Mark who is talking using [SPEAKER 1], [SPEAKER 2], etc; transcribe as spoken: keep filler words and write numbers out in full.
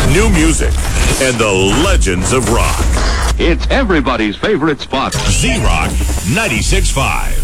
[SPEAKER 1] new music, and the legends of rock.
[SPEAKER 2] It's everybody's favorite spot.
[SPEAKER 1] Z-Rock ninety-six point five.